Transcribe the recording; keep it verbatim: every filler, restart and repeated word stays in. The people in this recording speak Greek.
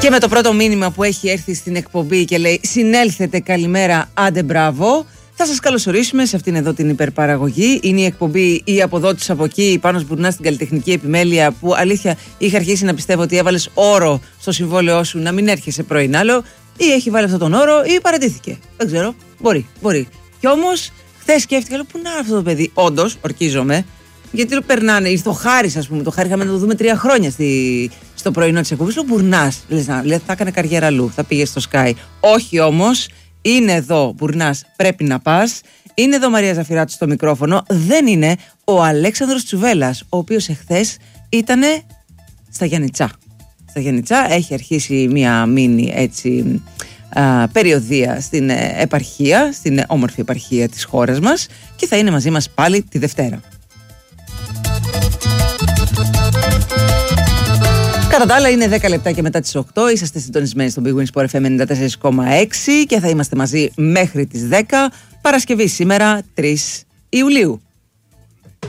Και με το πρώτο μήνυμα που έχει έρθει στην εκπομπή και λέει «Συνέλθετε, καλημέρα, άντε μπράβο», θα σας καλωσορίσουμε σε αυτήν εδώ την υπερπαραγωγή. Είναι η εκπομπή «Η αποδότης από εκεί», Πάνος Μπουρνάς στην καλλιτεχνική επιμέλεια, που αλήθεια είχα αρχίσει να πιστεύω ότι έβαλες όρο στο συμβόλαιό σου να μην έρχεσαι πρωιν άλλο, ή έχει βάλει αυτόν τον όρο ή παρατήθηκε. Δεν ξέρω. Μπορεί, μπορεί. Κι όμως, χθες σκέφτηκα, λέω, πού να είναι αυτό το παιδί. Όντως, ορκίζομαι. Γιατί το περνάνε, ήρθε ο Χάρης, ας πούμε. Το Χάρη είχαμε να το δούμε τρία χρόνια στη, στο πρωινό της εκπομπής. Ο Μπουρνάς, λες να, λέει, θα έκανε καριέρα αλλού, θα πήγε στο Sky. Όχι όμως, είναι εδώ, Μπουρνάς, πρέπει να πας. Είναι εδώ Μαρία Ζαφυράτου στο μικρόφωνο. Δεν είναι ο Αλέξανδρος Τσουβέλλας, ο οποίος εχθές ήταν στα Γιαννιτσά. Στα Γιαννιτσά έχει αρχίσει μία μίνι έτσι α, περιοδεία στην ε, επαρχία, στην ε, όμορφη επαρχία της χώρας μας, και θα είναι μαζί μας πάλι τη Δευτέρα. Κατά τα άλλα είναι δέκα λεπτά και μετά τις οκτώ. Είσαστε συντονισμένοι στο Big Win Sport εφ εμ ενενήντα τέσσερα κόμμα έξι και θα είμαστε μαζί μέχρι τις δέκα. Παρασκευή σήμερα, τρεις Ιουλίου.